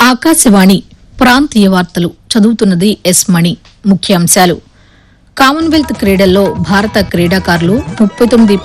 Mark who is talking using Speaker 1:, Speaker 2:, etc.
Speaker 1: ఆకాశవాణి ప్రాంతీయ వార్తలు చదువుతున్నది ఎస్ మణి. ముఖ్యాంశాలు: కామన్వెల్త్ క్రీడల్లో భారత క్రీడాకారులు 39